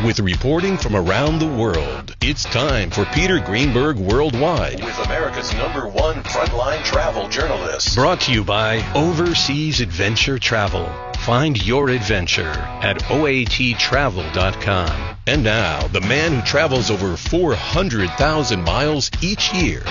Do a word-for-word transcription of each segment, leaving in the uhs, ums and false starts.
with reporting from around the world. It's time for Peter Greenberg Worldwide with America's number one frontline travel journalist. Brought to you by Overseas Adventure Travel. Find your adventure at O A T travel dot com. And now, the man who travels over four hundred thousand miles each year,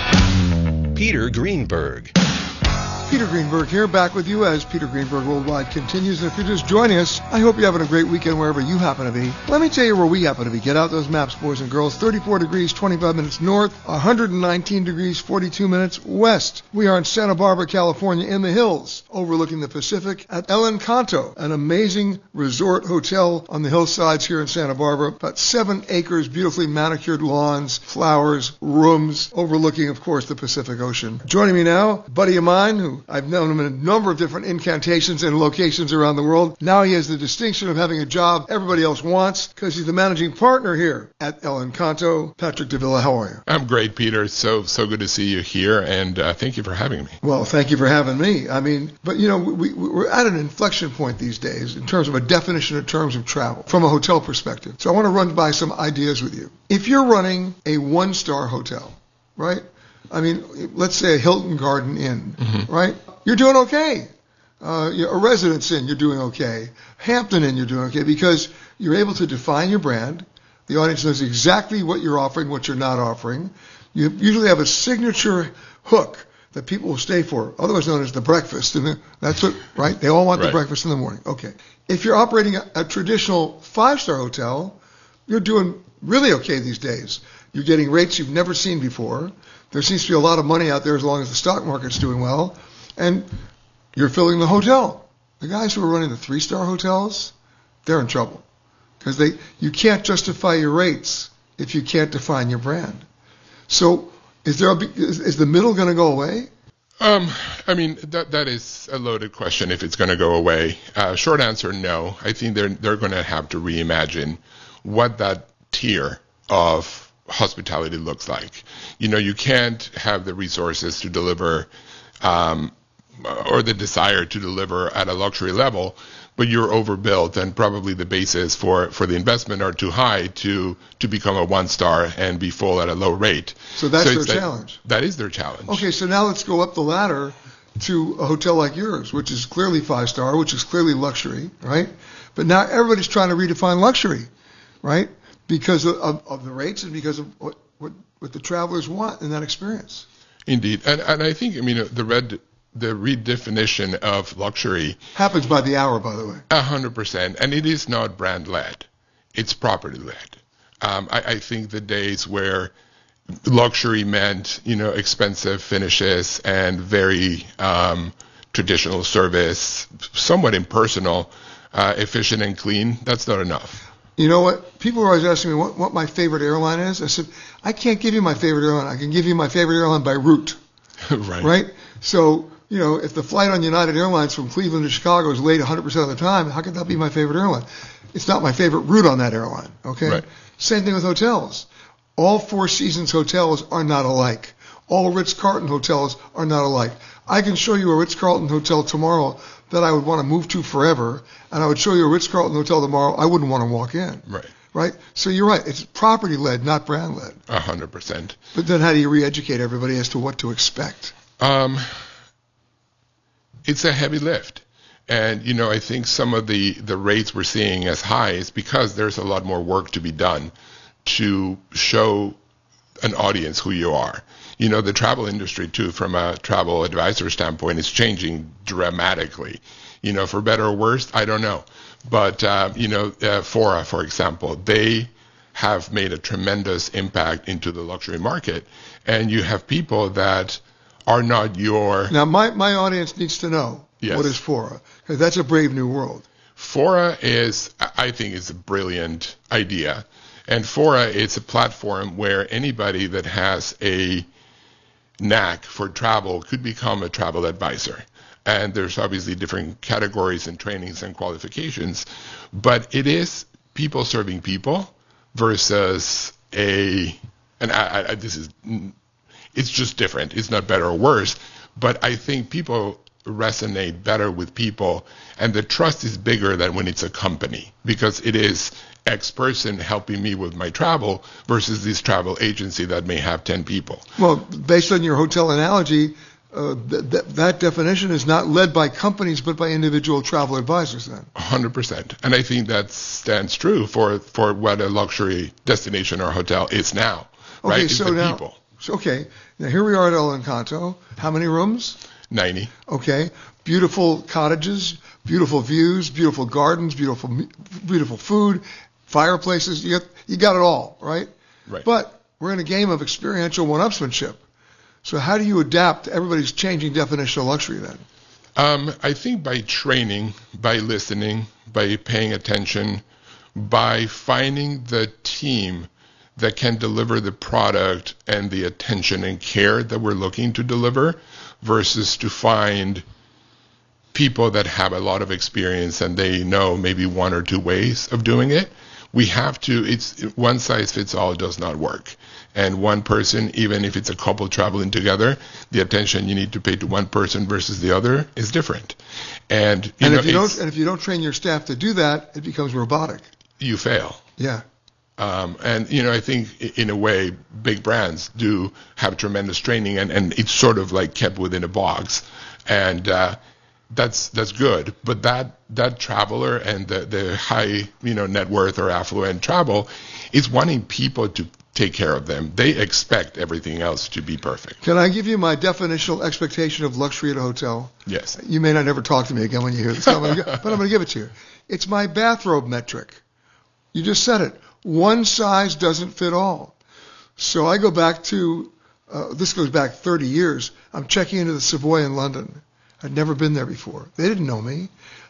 Peter Greenberg. Peter Greenberg here, back with you as Peter Greenberg Worldwide continues. And if you're just joining us, I hope you're having a great weekend wherever you happen to be. Let me tell you where we happen to be. Get out those maps, boys and girls. thirty-four degrees, twenty-five minutes north, one hundred nineteen degrees, forty-two minutes west. We are in Santa Barbara, California, in the hills, overlooking the Pacific at El Encanto, an amazing resort hotel on the hillsides here in Santa Barbara. About seven acres, beautifully manicured lawns, flowers, rooms, overlooking, of course, the Pacific Ocean. Joining me now, a buddy of mine who I've known him in a number of different incantations and locations around the world. Now he has the distinction of having a job everybody else wants because he's the managing partner here at El Encanto. Patrick Davila, how are you? I'm great, Peter. So so good to see you here, and uh, thank you for having me. Well, thank you for having me. I mean, but you know, we, we're at an inflection point these days in terms of a definition in terms of travel from a hotel perspective. So I want to run by some ideas with you. If you're running a one-star hotel, right? I mean, let's say a Hilton Garden Inn, mm-hmm. right? You're doing okay. Uh, a Residence Inn, you're doing okay. Hampton Inn, you're doing okay because you're able to define your brand. The audience knows exactly what you're offering, what you're not offering. You usually have a signature hook that people will stay for, otherwise known as the breakfast. And that's what, right? They all want right. the breakfast in the morning. Okay. If you're operating a, a traditional five-star hotel, you're doing really okay these days. You're getting rates you've never seen before. There seems to be a lot of money out there as long as the stock market's doing well. And you're filling the hotel. The guys who are running the three-star hotels, they're in trouble. Because they you can't justify your rates if you can't define your brand. So is there a, is, is the middle going to go away? Um, I mean, that that is a loaded question if it's going to go away. Uh, short answer, no. I think they're they're going to have to reimagine what that tier of hospitality looks like. You know, you can't have the resources to deliver um, or the desire to deliver at a luxury level, but you're overbuilt and probably the basis for, for the investment are too high to, to become a one-star and be full at a low rate. So that's so their that, challenge. That is their challenge. Okay, so now let's go up the ladder to a hotel like yours, which is clearly five-star, which is clearly luxury, right? But now everybody's trying to redefine luxury, right? Because of, of, of the rates and because of what, what, what the travelers want in that experience. Indeed. And and I think, I mean, the red, the redefinition of luxury happens by the hour, by the way. A hundred percent. And it is not brand-led. It's property-led. Um, I, I think the days where luxury meant, you know, expensive finishes and very um, traditional service, somewhat impersonal, uh, efficient and clean, that's not enough. You know what? People are always asking me what, what my favorite airline is. I said, I can't give you my favorite airline. I can give you my favorite airline by route. Right. Right? So, you know, if the flight on United Airlines from Cleveland to Chicago is late one hundred percent of the time, how could that be my favorite airline? It's not my favorite route on that airline. Okay? Right. Same thing with hotels. All Four Seasons hotels are not alike. All Ritz-Carlton hotels are not alike. I can show you a Ritz-Carlton hotel tomorrow that I would want to move to forever, and I would show you a Ritz-Carlton hotel tomorrow I wouldn't want to walk in. Right. Right? So you're right. It's property-led, not brand-led. A hundred percent. But then how do you re-educate everybody as to what to expect? Um, it's a heavy lift. And, you know, I think some of the, the rates we're seeing as high is because there's a lot more work to be done to show an audience who you are. You know, the travel industry, too, from a travel advisor standpoint, is changing dramatically. You know, for better or worse, I don't know. But, uh, you know, uh, Fora, for example, they have made a tremendous impact into the luxury market. And you have people that are not your... Now, my, my audience needs to know yes. what is Fora, because that's a brave new world. Fora is, I think, is a brilliant idea. And Fora, it's a platform where anybody that has a knack for travel could become a travel advisor. And there's obviously different categories and trainings and qualifications, but it is people serving people versus a, and I, I, this is, it's just different. It's not better or worse, but I think people resonate better with people, and the trust is bigger than when it's a company, because it is X person helping me with my travel versus this travel agency that may have ten people. Well, based on your hotel analogy, uh, th- th- that definition is not led by companies but by individual travel advisors then. one hundred percent. And I think that stands true for, for what a luxury destination or hotel is now. Okay, right? It's so the now, people. So, okay, now here we are at El Encanto. How many rooms? ninety. Okay, beautiful cottages, beautiful views, beautiful gardens, beautiful beautiful food, fireplaces. You got, you got it all, right? Right. But we're in a game of experiential one-upsmanship. So how do you adapt to everybody's changing definition of luxury then? Um, I think by training, by listening, by paying attention, by finding the team that can deliver the product and the attention and care that we're looking to deliver, versus to find people that have a lot of experience and they know maybe one or two ways of doing it. We have to, it's one size fits all does not work. And one person, even if it's a couple traveling together, the attention you need to pay to one person versus the other is different. And, you and know, if you don't, and if you don't train your staff to do that, it becomes robotic. You fail. Yeah. Um, and, you know, I think in a way, big brands do have tremendous training, and, and it's sort of like kept within a box. And uh, that's that's good. But that that traveler and the, the high, you know, net worth or affluent travel is wanting people to take care of them. They expect everything else to be perfect. Can I give you my definitional expectation of luxury at a hotel? Yes. You may not ever talk to me again when you hear this, but I'm going to give it to you. It's my bathrobe metric. You just said it. One size doesn't fit all. So I go back to, uh, this goes back thirty years. I'm checking into the Savoy in London. I'd never been there before. They didn't know me.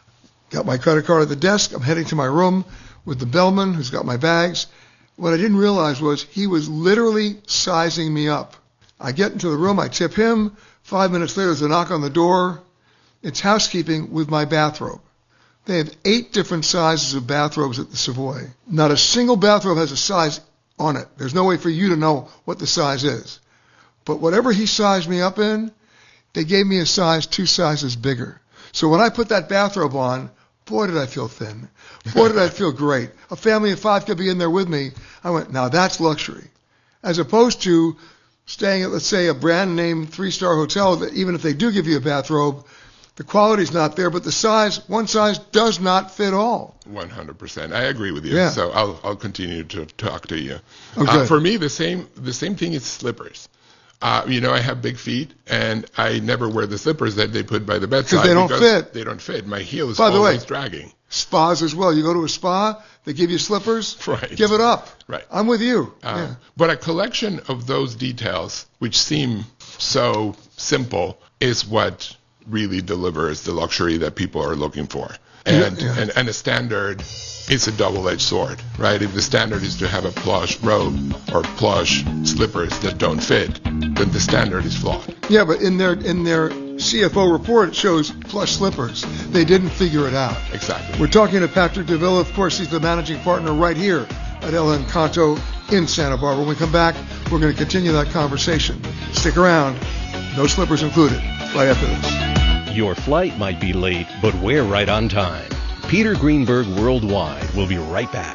Got my credit card at the desk. I'm heading to my room with the bellman who's got my bags. What I didn't realize was he was literally sizing me up. I get into the room. I tip him. Five minutes later, there's a knock on the door. It's housekeeping with my bathrobe. They have eight different sizes of bathrobes at the Savoy. Not a single bathrobe has a size on it. There's no way for you to know what the size is. But whatever he sized me up in, they gave me a size two sizes bigger. So when I put that bathrobe on, boy, did I feel thin. Boy, did I feel great. A family of five could be in there with me. I went, now that's luxury. As opposed to staying at, let's say, a brand name three-star hotel that even if they do give you a bathrobe, the quality's not there, but the size, one size does not fit all. one hundred percent. I agree with you. Yeah. So I'll I'll continue to talk to you. Okay. Uh, for me, the same the same thing is slippers. Uh, you know, I have big feet, and I never wear the slippers that they put by the bedside. Because they don't because fit. They don't fit. My heel is By the always way, dragging. Spas as well. You go to a spa, they give you slippers. Right. Give it up. Right. I'm with you. Uh, yeah. But a collection of those details, which seem so simple, is what really delivers the luxury that people are looking for. And, Yeah, yeah. and and a standard is a double-edged sword, right? If the standard is to have a plush robe or plush slippers that don't fit, then the standard is flawed. Yeah, but in their in their C F O report, it shows plush slippers. They didn't figure it out. Exactly. We're talking to Patrick DeVilla. Of course, he's the managing partner right here at El Encanto in Santa Barbara. When we come back, we're going to continue that conversation. Stick around. No slippers included. Right after this. Your flight might be late, but we're right on time. Peter Greenberg Worldwide will be right back.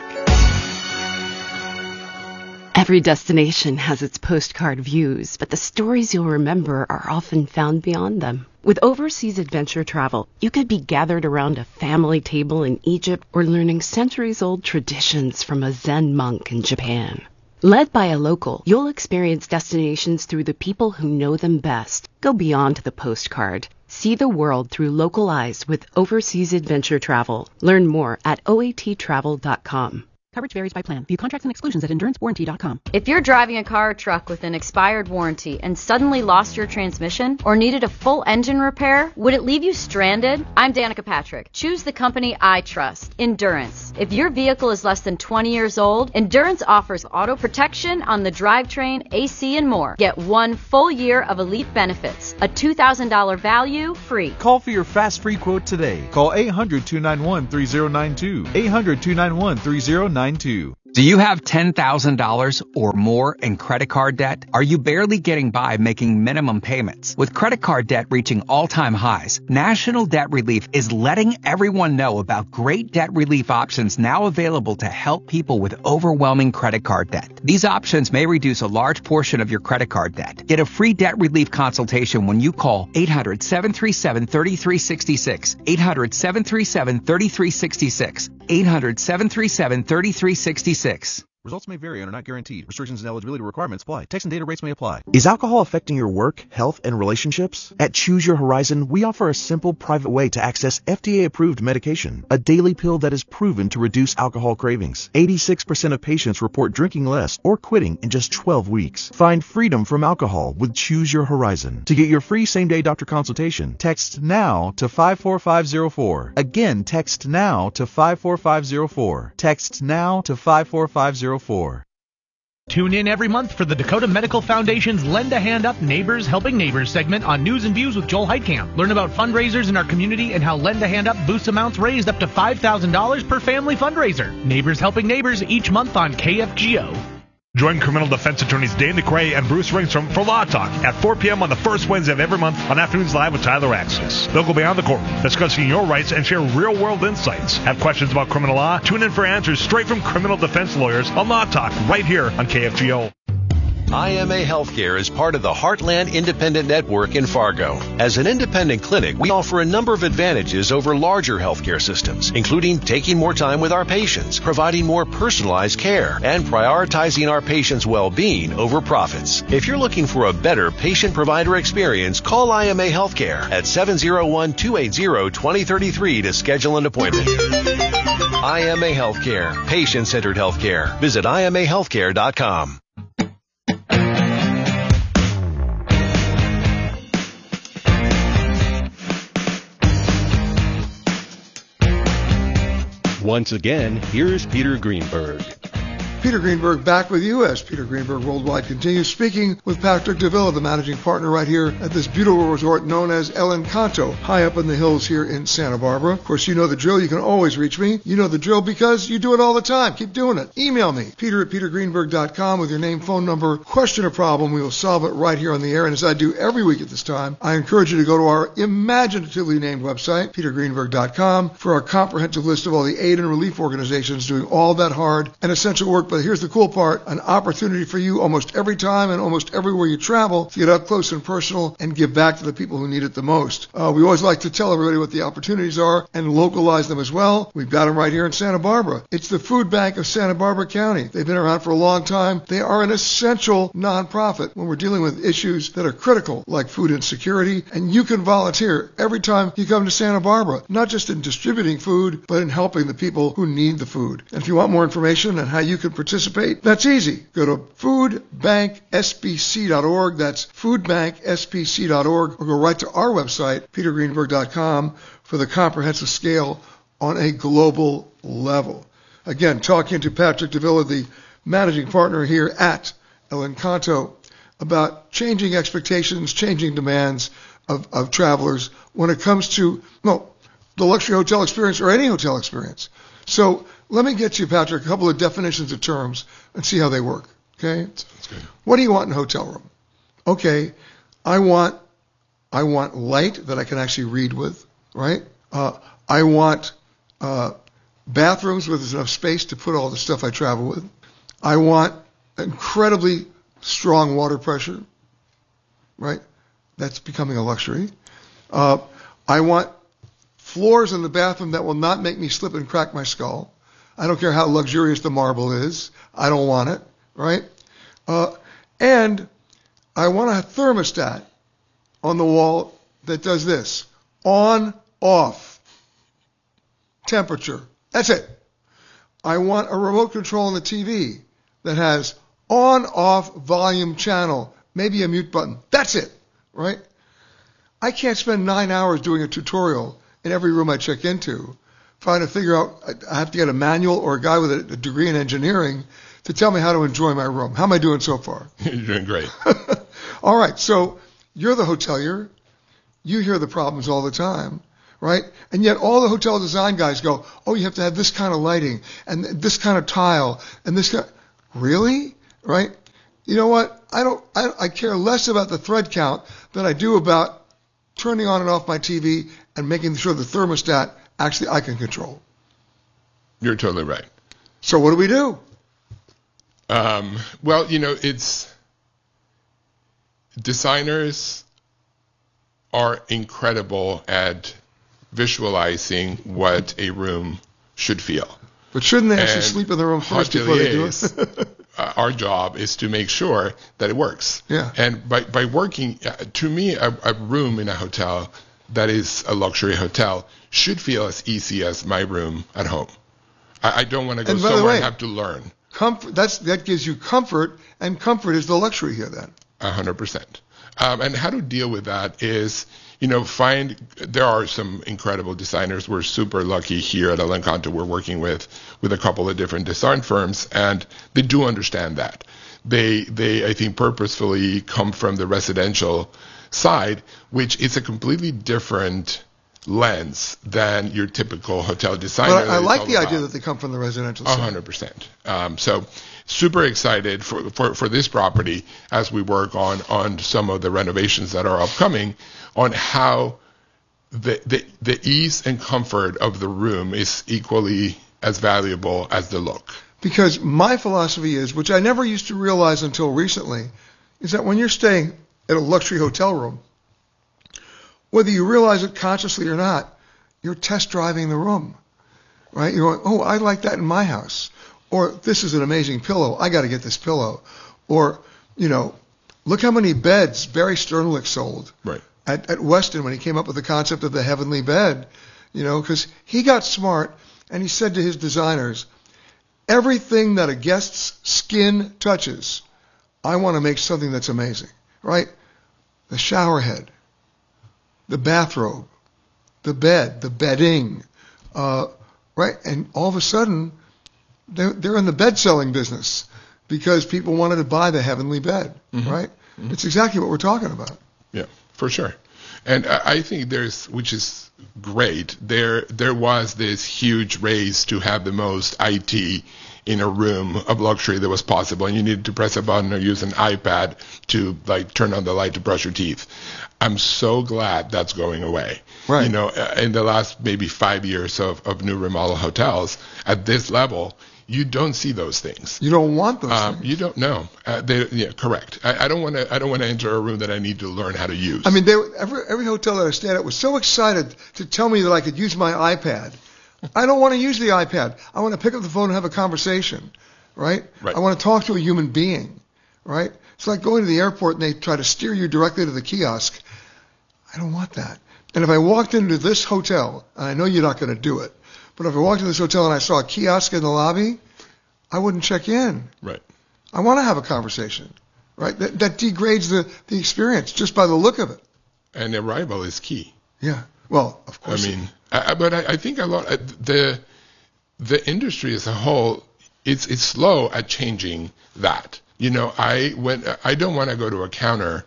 Every destination has its postcard views, but the stories you'll remember are often found beyond them. With overseas adventure travel, you could be gathered around a family table in Egypt or learning centuries-old traditions from a Zen monk in Japan. Led by a local, you'll experience destinations through the people who know them best. Go beyond the postcard. See the world through local eyes with overseas adventure travel. Learn more at O A T travel dot com. Coverage varies by plan. View contracts and exclusions at endurance warranty dot com. If you're driving a car or truck with an expired warranty and suddenly lost your transmission or needed a full engine repair, would it leave you stranded? I'm Danica Patrick. Choose the company I trust, Endurance. If your vehicle is less than twenty years old, Endurance offers auto protection on the drivetrain, A C, and more. Get one full year of elite benefits, a two thousand dollars value free. Call for your fast free quote today. Call eight hundred, two nine one, three zero nine two. eight hundred, two nine one, three zero nine two. Do you have ten thousand dollars or more in credit card debt? Are you barely getting by making minimum payments? With credit card debt reaching all-time highs, National Debt Relief is letting everyone know about great debt relief options now available to help people with overwhelming credit card debt. These options may reduce a large portion of your credit card debt. Get a free debt relief consultation when you call eight hundred, seven three seven, three three six six, eight hundred, seven three seven, three three six six, eight hundred, seven three seven, three three six six. Results may vary and are not guaranteed. Restrictions and eligibility requirements apply. Text and data rates may apply. Is alcohol affecting your work, health, and relationships? At Choose Your Horizon, we offer a simple, private way to access F D A-approved medication, a daily pill that is proven to reduce alcohol cravings. eighty-six percent of patients report drinking less or quitting in just twelve weeks. Find freedom from alcohol with Choose Your Horizon. To get your free same-day doctor consultation, text NOW to five four five zero four. Again, text NOW to five four five zero four. Text NOW to five four five zero four. Tune in every month for the Dakota Medical Foundation's Lend a Hand Up Neighbors Helping Neighbors segment on News and Views with Joel Heitkamp. Learn about fundraisers in our community and how Lend a Hand Up boosts amounts raised up to five thousand dollars per family fundraiser. Neighbors Helping Neighbors each month on K F G O. Join criminal defense attorneys Dan DeCray and Bruce Ringstrom for Law Talk at four p.m. on the first Wednesday of every month on Afternoons Live with Tyler Axis. They'll go beyond the courtroom, discussing your rights and share real-world insights. Have questions about criminal law? Tune in for answers straight from criminal defense lawyers on Law Talk right here on K F G O. I M A Healthcare is part of the Heartland Independent Network in Fargo. As an independent clinic, we offer a number of advantages over larger healthcare systems, including taking more time with our patients, providing more personalized care, and prioritizing our patients' well-being over profits. If you're looking for a better patient-provider experience, call I M A Healthcare at seven oh one, two eight zero, two oh three three to schedule an appointment. I M A Healthcare, patient-centered healthcare. Visit I M A healthcare dot com. Once again, here's Peter Greenberg. Peter Greenberg back with you as Peter Greenberg Worldwide continues, speaking with Patrick DeVilla, the managing partner right here at this beautiful resort known as El Encanto, high up in the hills here in Santa Barbara. Of course, you know the drill. You can always reach me. You know the drill because you do it all the time. Keep doing it. Email me, peter at peter greenberg dot com with your name, phone number, question or problem. We will solve it right here on the air. And as I do every week at this time, I encourage you to go to our imaginatively named website, peter greenberg dot com, for our comprehensive list of all the aid and relief organizations doing all that hard and essential work. But here's the cool part, an opportunity for you almost every time and almost everywhere you travel to get up close and personal and give back to the people who need it the most. Uh, we always like to tell everybody what the opportunities are and localize them as well. We've got them right here in Santa Barbara. It's the Food Bank of Santa Barbara County. They've been around for a long time. They are an essential nonprofit when we're dealing with issues that are critical, like food insecurity, and you can volunteer every time you come to Santa Barbara, not just in distributing food, but in helping the people who need the food. And if you want more information on how you can participate, that's easy. Go to food bank s b c dot org. That's food bank s b c dot org, or go right to our website, peter greenberg dot com, for the comprehensive scale on a global level. Again, talking to Patrick DeVilla, the managing partner here at El Encanto, about changing expectations, changing demands of, of travelers when it comes to, well, the luxury hotel experience or any hotel experience. So let me get you, Patrick, a couple of definitions of terms and see how they work, okay? Sounds good. What do you want in a hotel room? Okay, I want I want light that I can actually read with, right? Uh, I want uh, bathrooms where there's enough space to put all the stuff I travel with. I want incredibly strong water pressure, right? That's becoming a luxury. Uh, I want floors in the bathroom that will not make me slip and crack my skull. I don't care how luxurious the marble is. I don't want it, right? Uh, and I want a thermostat on the wall that does this. On, off, temperature. That's it. I want a remote control on the T V that has on, off, volume, channel, maybe a mute button. That's it, right? I can't spend nine hours doing a tutorial in every room I check into, trying to figure out, I have to get a manual or a guy with a, a degree in engineering to tell me how to enjoy my room. How am I doing so far? You're doing great. All right, so you're the hotelier. You hear the problems all the time. right? And yet all the hotel design guys go, oh, you have to have this kind of lighting and this kind of tile and this kind. Really? Right? You know what? I don't. I, I care less about the thread count than I do about turning on and off my T V and making sure the thermostat actually I can control. You're totally right. So what do we do? Um, well, you know, it's designers are incredible at visualizing what a room should feel. But shouldn't they actually And sleep in their room first before they do it? uh, our job is to make sure that it works. Yeah. And by, by working, uh, to me, a, a room in a hotel that is a luxury hotel should feel as easy as my room at home. I, I don't want to go And by the somewhere way, and have to learn. Comfort, that's, that gives you comfort, and comfort is the luxury here then. A hundred percent. Um, and how to deal with that is, you know, find, there are some incredible designers. We're super lucky here at El Encanto. We're working with, with a couple of different design firms, and they do understand that. They, they, I think, purposefully come from the residential side, which is a completely different lens than your typical hotel designer. But I, I like the about. idea that they come from the residential A side. hundred percent. Um, so super excited for, for, for this property as we work on, on some of the renovations that are upcoming, on how the, the, the ease and comfort of the room is equally as valuable as the look. Because my philosophy is, which I never used to realize until recently, is that when you're staying at a luxury hotel room, whether you realize it consciously or not, you're test driving the room, right? You're going, oh, I like that in my house. Or this is an amazing pillow. I got to get this pillow. Or, you know, look how many beds Barry Sternlicht sold right. at, at Westin when he came up with the concept of the heavenly bed, you know, because he got smart and he said to his designers, everything that a guest's skin touches, I want to make something that's amazing, right? The shower head, the bathrobe, the bed, the bedding, uh, right? And all of a sudden, they're, they're in the bed selling business because people wanted to buy the heavenly bed, mm-hmm. right? Mm-hmm. It's exactly what we're talking about. Yeah, for sure. And I, I think there's, which is great, there there was this huge race to have the most I T in a room of luxury that was possible, and you needed to press a button or use an iPad to like turn on the light to brush your teeth. I'm so glad that's going away. Right. You know, in the last maybe five years of, of new remodel hotels at this level, you don't see those things. You don't want those um, things. You don't know. Uh, they, yeah, correct. I, I don't want to. I don't want to enter a room that I need to learn how to use. I mean, they, every every hotel that I stayed at was so excited to tell me that I could use my iPad. I don't want to use the iPad. I want to pick up the phone and have a conversation, right? Right. I want to talk to a human being, right? It's like going to the airport and they try to steer you directly to the kiosk. I don't want that. And if I walked into this hotel, and I know you're not going to do it, but if I walked into this hotel and I saw a kiosk in the lobby, I wouldn't check in. Right. I want to have a conversation, right? That, that degrades the, the experience just by the look of it. And arrival is key. Yeah. Well, of course. I mean, I, but I, I think a lot the the industry as a whole, it's it's slow at changing that. You know, I when I don't want to go to a counter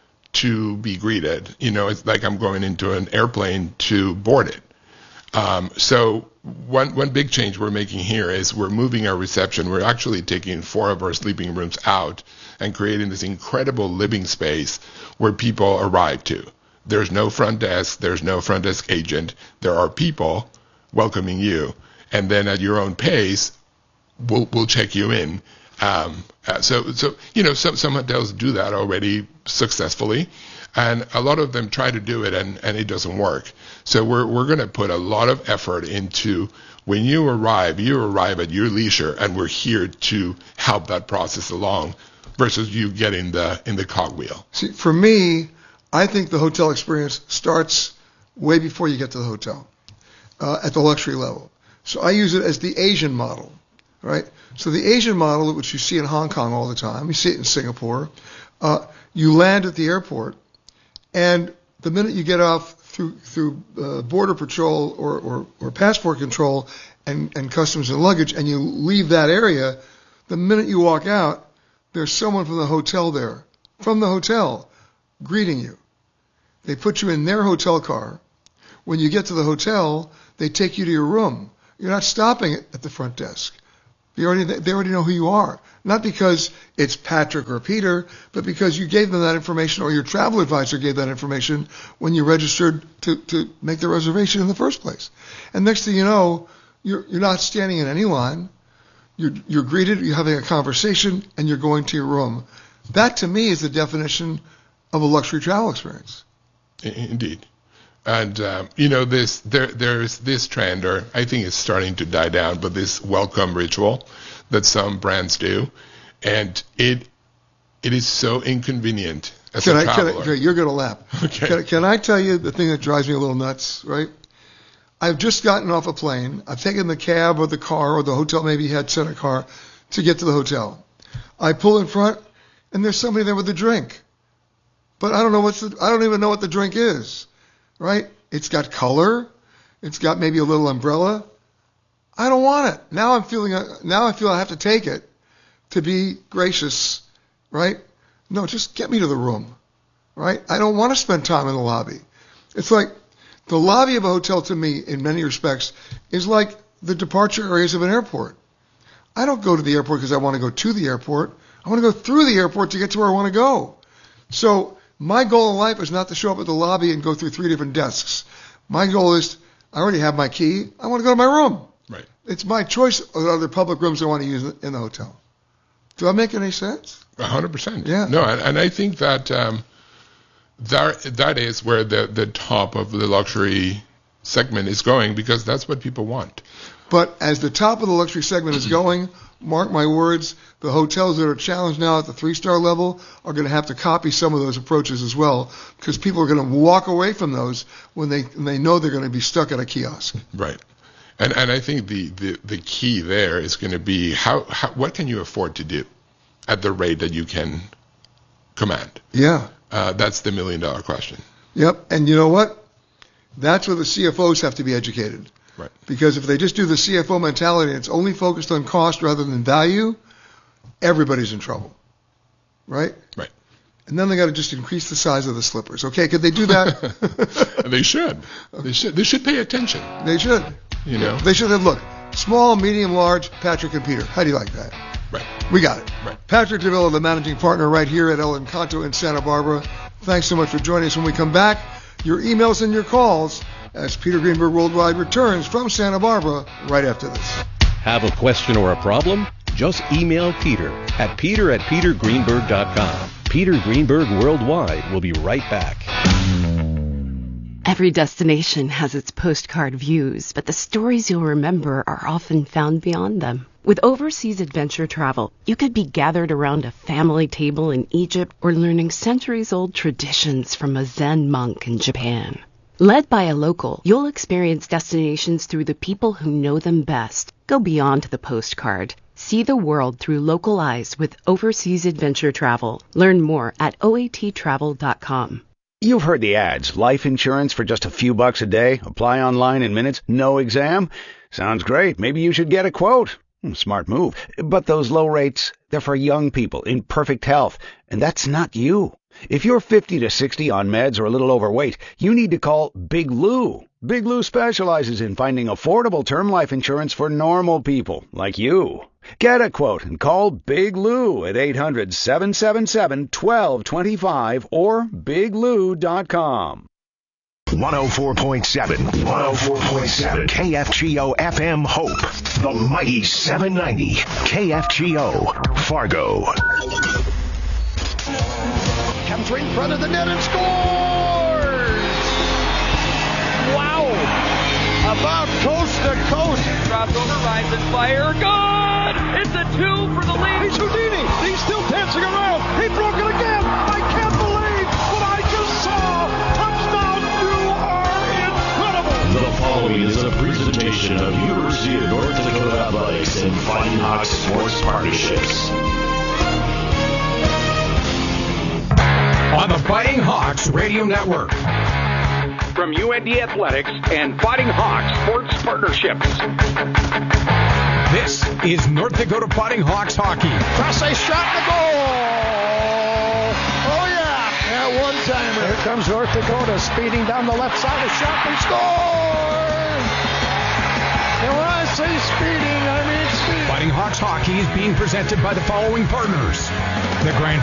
to be greeted. You know, it's like I'm going into an airplane to board it. Um, so one one big change we're making here is we're moving our reception. We're actually taking four of our sleeping rooms out and creating this incredible living space where people arrive to. There's no front desk. There's no front desk agent. There are people welcoming you, and then at your own pace, we'll we'll check you in. Um, uh, so so you know some some hotels do that already successfully, and a lot of them try to do it, and, and it doesn't work. So we're we're going to put a lot of effort into when you arrive, you arrive at your leisure, and we're here to help that process along, versus you getting the in the cogwheel. See, for me, I think the hotel experience starts way before you get to the hotel, uh, at the luxury level. So I use it as the Asian model, right? So the Asian model, which you see in Hong Kong all the time, you see it in Singapore, uh, you land at the airport, and the minute you get off through through uh, border patrol or, or, or passport control and, and customs and luggage, and you leave that area, the minute you walk out, there's someone from the hotel there, from the hotel, greeting you. They put you in their hotel car when you get to the hotel, they take you to your room. You're not stopping at the front desk. They already, they already know who you are. Not because it's Patrick or Peter, but because you gave them that information or your travel advisor gave that information when you registered to, to make the reservation in the first place. And next thing you know, you're, you're not standing in any line. You're, you're greeted, you're having a conversation, and you're going to your room. That, to me, is the definition of a luxury travel experience. Indeed. And, um, you know, this there there's this trend, or I think it's starting to die down, but this welcome ritual that some brands do. And it it is so inconvenient as can a I, traveler. Can I, okay, you're going to laugh. Okay. Can, can I tell you the thing that drives me a little nuts, right? I've just gotten off a plane. I've taken the cab or the car or the hotel maybe had sent a car to get to the hotel. I pull in front, and there's somebody there with a drink. But I don't know what's the, I don't even know what the drink is. Right? It's got color. It's got maybe a little umbrella. I don't want it. Now I'm feeling, now I feel I have to take it to be gracious, right? No, just get me to the room, right? I don't want to spend time in the lobby. It's like the lobby of a hotel to me, in many respects, is like the departure areas of an airport. I don't go to the airport because I want to go to the airport. I want to go through the airport to get to where I want to go. So my goal in life is not to show up at the lobby and go through three different desks. My goal is, I already have my key. I want to go to my room. Right. It's my choice of other public rooms I want to use in the hotel. Do that make any sense? A hundred percent. Yeah. No, and, and I think that um, that that is where the the top of the luxury segment is going, because that's what people want. But as the top of the luxury segment is going, mark my words, the hotels that are challenged now at the three-star level are going to have to copy some of those approaches as well, because people are going to walk away from those when they when they know they're going to be stuck at a kiosk. Right. And and I think the, the, the key there is going to be how, how what can you afford to do at the rate that you can command? Yeah. Uh, that's the million-dollar question. Yep. And you know what? That's where the C F Os have to be educated. Right. Because if they just do the C F O mentality and it's only focused on cost rather than value, everybody's in trouble. Right? Right. And then they got to just increase the size of the slippers. Okay, could they do that? They should. They should. They should pay attention. They should. You know. They should have, look, small, medium, large, Patrick and Peter. How do you like that? Right. We got it. Right. Patrick DeVilla, the managing partner right here at El Encanto in Santa Barbara. Thanks so much for joining us. When we come back, your emails and your calls as Peter Greenberg Worldwide returns from Santa Barbara right after this. Have a question or a problem? Just email Peter at peter at peter greenberg dot com. Peter Greenberg Worldwide will be right back. Every destination has its postcard views, but the stories you'll remember are often found beyond them. With overseas adventure travel, you could be gathered around a family table in Egypt or learning centuries-old traditions from a Zen monk in Japan. Led by a local, you'll experience destinations through the people who know them best. Go beyond the postcard. See the world through local eyes with overseas adventure travel. Learn more at O A T travel dot com. You've heard the ads. Life insurance for just a few bucks a day. Apply online in minutes. No exam. Sounds great. Maybe you should get a quote. Smart move. But those low rates, they're for young people in perfect health. And that's not you. If you're fifty to sixty on meds or a little overweight, you need to call Big Lou. Big Lou specializes in finding affordable term life insurance for normal people like you. Get a quote and call Big Lou at eight hundred, seven seven seven, one two two five or big lou dot com. one oh four point seven, one oh four point seven K F G O F M Hope, the mighty seven ninety K F G O Fargo. Comes right in front of the net and scores! Wow! About coast to coast. Dropped over, rise and fire. Good! It's a two for the lead. He's Houdini. He's still dancing around. He broke it again. I can't believe what I just saw. Touchdown! You are incredible. The following is a presentation of University of North Dakota Athletics and Fighting Hawks Sports Partnerships. On the Fighting Hawks Radio Network. From U N D Athletics and Fighting Hawks Sports Partnerships. This is North Dakota Fighting Hawks hockey. Cross a shot in the goal. Oh, yeah. That one-timer. Here comes North Dakota speeding down the left side. A shot. They score! And when I say speeding, I mean speeding. Fighting Hawks hockey is being presented by the following partners: the Grand